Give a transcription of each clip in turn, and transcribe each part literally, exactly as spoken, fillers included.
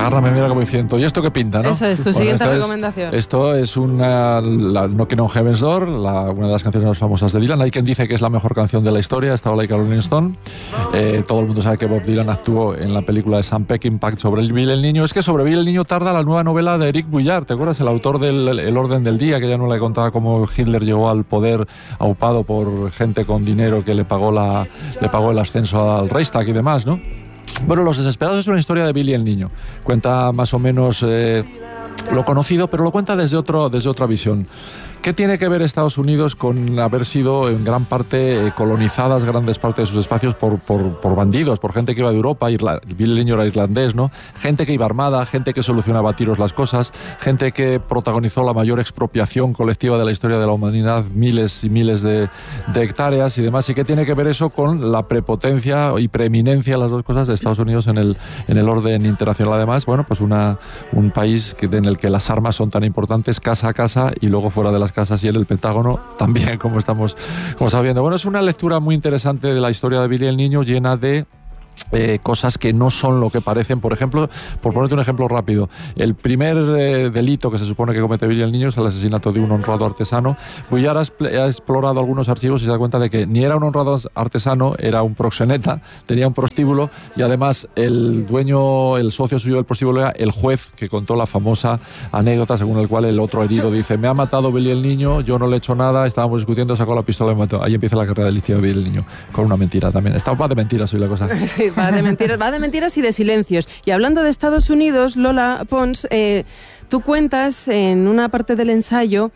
agárrame, mira como diciendo, ¿y esto qué pinta, no? Eso es, tu bueno, siguiente esto recomendación. Es, esto es una, la Knockin' on Heaven's Door, la, una de las canciones más famosas de Dylan. Hay quien dice que es la mejor canción de la historia, estaba like a Rolling Stone. Eh, todo el mundo sabe que Bob Dylan actuó en la película de Sam Peckinpah sobre el Bill el Niño. Es que sobre Bill el Niño tarda la nueva novela de Eric Boullard, ¿te acuerdas? El autor del El Orden del Día, que ya no le contaba cómo Hitler llegó al poder aupado por gente con dinero que le pagó, la, le pagó el ascenso al Reichstag y demás, ¿no? Bueno, Los Desesperados es una historia de Billy el Niño. Cuenta más o menos eh, lo conocido, pero lo cuenta desde, otro, desde otra visión. ¿Qué tiene que ver Estados Unidos con haber sido en gran parte eh, colonizadas grandes partes de sus espacios por, por, por bandidos, por gente que iba de Europa? Irla, Billy el Niño era irlandés, ¿no? Gente que iba armada, gente que solucionaba a tiros las cosas, gente que protagonizó la mayor expropiación colectiva de la historia de la humanidad, miles y miles de, de hectáreas y demás. ¿Y qué tiene que ver eso con la prepotencia y preeminencia, las dos cosas, de Estados Unidos en el, en el orden internacional? Además, bueno, pues una, un país que, en el que las armas son tan importantes casa a casa y luego fuera de las casas y en el Pentágono también, como estamos, como estamos viendo. Bueno, es una lectura muy interesante de la historia de Billy el Niño, llena de Eh, cosas que no son lo que parecen. Por ejemplo, por ponerte un ejemplo rápido, el primer eh, delito que se supone que comete Billy el Niño es el asesinato de un honrado artesano. Boullard ha, ha explorado algunos archivos y se da cuenta de que ni era un honrado artesano, era un proxeneta, tenía un prostíbulo, y además el dueño, el socio suyo del prostíbulo era el juez que contó la famosa anécdota según el cual el otro herido dice: me ha matado Billy el Niño, yo no le he hecho nada, estábamos discutiendo, sacó la pistola y me mató. Ahí empieza la carrera delictiva de Billy el Niño, con una mentira también. Está va de mentiras hoy la cosa. Va de mentiras, va de mentiras y de silencios. Y hablando de Estados Unidos, Lola Pons, eh, tú cuentas en una parte del ensayo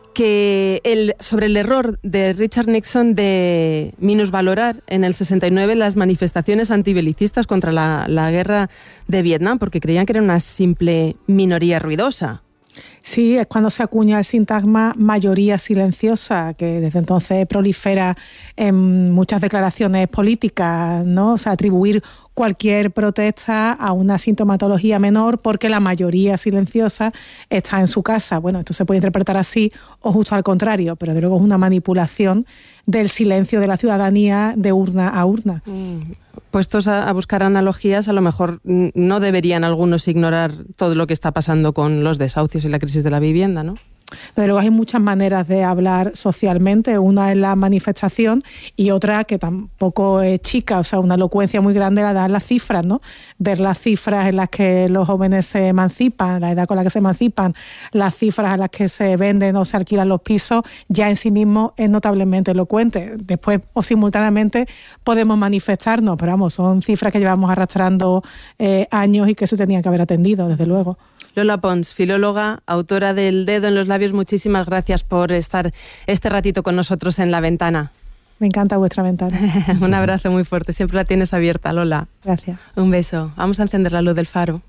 que el, sobre el error de Richard Nixon de minusvalorar en el sesenta y nueve las manifestaciones antibelicistas contra la, la guerra de Vietnam, porque creían que era una simple minoría ruidosa. Sí, es cuando se acuña el sintagma mayoría silenciosa, que desde entonces prolifera en muchas declaraciones políticas, ¿no? O sea, atribuir cualquier protesta a una sintomatología menor porque la mayoría silenciosa está en su casa. Bueno, esto se puede interpretar así o justo al contrario, pero de luego es una manipulación del silencio de la ciudadanía de urna a urna. Mm. Puestos a, a buscar analogías, a lo mejor no deberían algunos ignorar todo lo que está pasando con los desahucios y la crisis de la vivienda, ¿no? Pero luego hay muchas maneras de hablar socialmente. Una es la manifestación y otra que tampoco es chica, o sea, una elocuencia muy grande la dan las cifras, ¿no? Ver las cifras en las que los jóvenes se emancipan, la edad con la que se emancipan, las cifras a las que se venden o se alquilan los pisos, ya en sí mismo es notablemente elocuente. Después o simultáneamente podemos manifestarnos, pero vamos, son cifras que llevamos arrastrando eh, años y que se tenían que haber atendido, desde luego. Lola Pons, filóloga, autora del Dedo en los labios, muchísimas gracias por estar este ratito con nosotros en La Ventana. Me encanta vuestra ventana. Un abrazo muy fuerte, siempre la tienes abierta, Lola. Gracias. Un beso. Vamos a encender la luz del faro.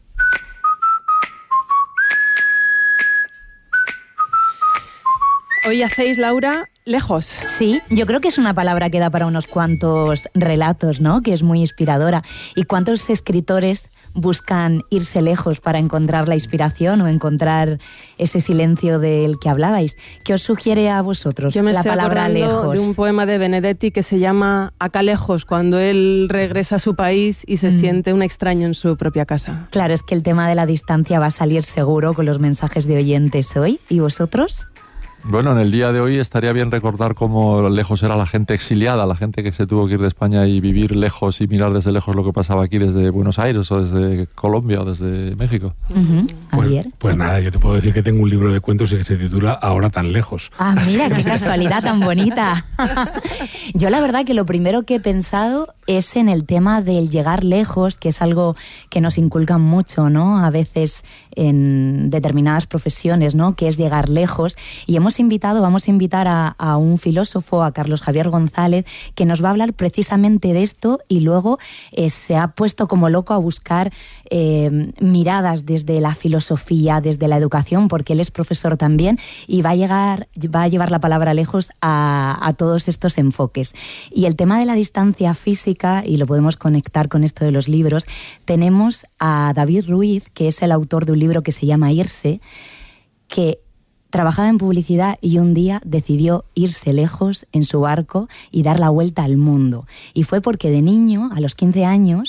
Hoy hacéis, Laura, lejos. Sí, yo creo que es una palabra que da para unos cuantos relatos, ¿no? Que es muy inspiradora. ¿Y cuántos escritores buscan irse lejos para encontrar la inspiración o encontrar ese silencio del que hablabais? ¿Qué os sugiere a vosotros Yo me la estoy palabra acordando lejos? de un poema de Benedetti que se llama Acá lejos, cuando él regresa a su país y se mm. siente un extraño en su propia casa. Claro, es que el tema de la distancia va a salir seguro con los mensajes de oyentes hoy. ¿Y vosotros? Bueno, en el día de hoy estaría bien recordar cómo lejos era la gente exiliada, la gente que se tuvo que ir de España y vivir lejos y mirar desde lejos lo que pasaba aquí desde Buenos Aires o desde Colombia o desde México. Uh-huh. Pues, pues nada, yo te puedo decir que tengo un libro de cuentos que se titula Ahora tan lejos. Ah, mira, qué casualidad tan bonita. Yo la verdad que lo primero que he pensado es en el tema del llegar lejos, que es algo que nos inculcan mucho, ¿no? A veces en determinadas profesiones, ¿no? Que es llegar lejos. Y hemos invitado, vamos a invitar a, a un filósofo, a Carlos Javier González, que nos va a hablar precisamente de esto y luego eh, se ha puesto como loco a buscar eh, miradas desde la filosofía, desde la educación, porque él es profesor también y va a, llegar, va a llevar la palabra lejos a, a todos estos enfoques. Y el tema de la distancia física, y lo podemos conectar con esto de los libros, tenemos a David Ruiz, que es el autor de un libro que se llama Irse, que trabajaba en publicidad y un día decidió irse lejos en su barco y dar la vuelta al mundo. Y fue porque de niño, a los quince años,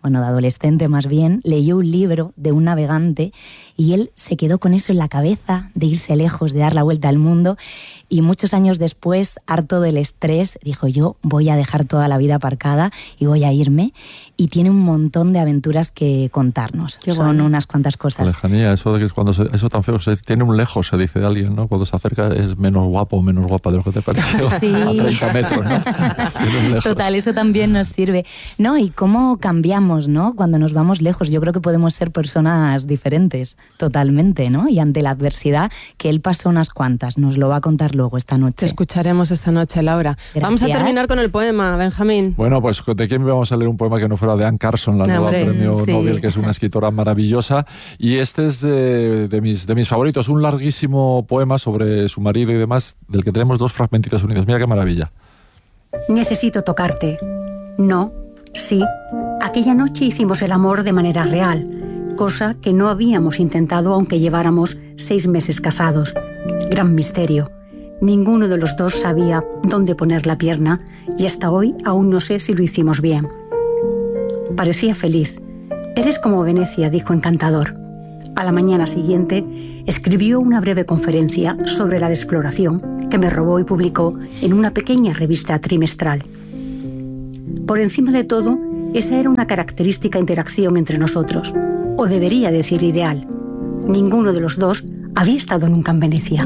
bueno, de adolescente más bien, leyó un libro de un navegante y él se quedó con eso en la cabeza, de irse lejos, de dar la vuelta al mundo, y muchos años después, harto del estrés, dijo: yo voy a dejar toda la vida aparcada y voy a irme, y tiene un montón de aventuras que contarnos. Qué Son bueno. unas cuantas cosas. La lejanía, eso de que es cuando se, eso tan feo, se tiene un lejos, se dice de alguien, ¿no? Cuando se acerca es menos guapo o menos guapa de lo que te pareció Sí. a treinta metros, ¿no? Tiene un lejos. Total, eso también nos sirve. No, y cómo cambiamos, ¿no? Cuando nos vamos lejos. Yo creo que podemos ser personas diferentes, totalmente, ¿no? Y ante la adversidad, que él pasó unas cuantas, nos lo va a contar luego esta noche. Te escucharemos esta noche, Laura. Gracias. Vamos a terminar con el poema, Benjamín. Bueno, pues ¿de quién vamos a leer un poema que no fuera de Anne Carson, la No, nueva hombre, premio sí. Nobel, que es una escritora maravillosa? Y este es de, de, mis, de mis favoritos, un larguísimo poema sobre su marido y demás, del que tenemos dos fragmentitos unidos. Mira qué maravilla. Necesito tocarte. No, sí. Aquella noche hicimos el amor de manera real, cosa que no habíamos intentado aunque lleváramos seis meses casados. Gran misterio. Ninguno de los dos sabía dónde poner la pierna y hasta hoy aún no sé si lo hicimos bien. Parecía feliz. Eres como Venecia, dijo encantador. A la mañana siguiente escribió una breve conferencia sobre la desfloración que me robó y publicó en una pequeña revista trimestral. Por encima de todo, esa era una característica interacción entre nosotros, o debería decir ideal. Ninguno de los dos había estado nunca en Venecia.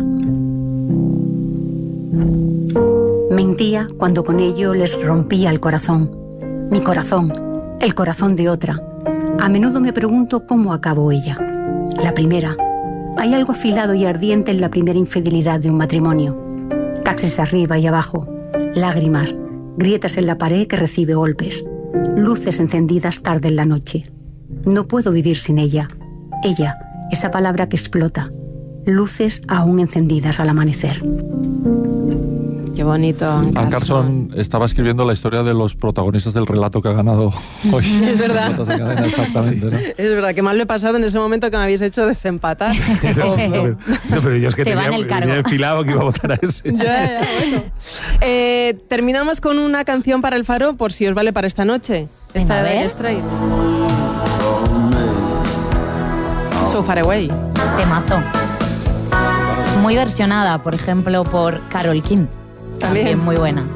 Mentía cuando con ello les rompía el corazón. Mi corazón, el corazón de otra. A menudo me pregunto cómo acabó ella. La primera. Hay algo afilado y ardiente en la primera infidelidad de un matrimonio. Taxis arriba y abajo. Lágrimas. Grietas en la pared que recibe golpes. Luces encendidas tarde en la noche. No puedo vivir sin ella. Ella, esa palabra que explota. Luces aún encendidas al amanecer. Qué bonito. Anne Anne Carson estaba escribiendo la historia de los protagonistas del relato que ha ganado hoy. Es verdad. Notas de cadena, exactamente, ¿no? Es verdad, que mal lo he pasado en ese momento que me habéis hecho desempatar. No, Ojo. no, pero yo es que Te va tenía, en el cargo. tenía enfilado que iba a votar a ese. Ya, ya, bueno. Eh, terminamos con una canción para el Faro, por si os vale para esta noche. Esta Venga, a de ver. Dire Straits. So Far Away. Temazo. Muy versionada, por ejemplo, por Carole King. También. También muy buena.